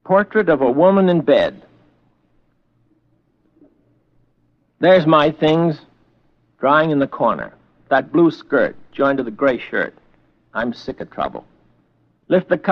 Portrait of a woman in bed. There's my things, drying in the corner. That blue skirt joined to the gray shirt. I'm sick of trouble. Lift the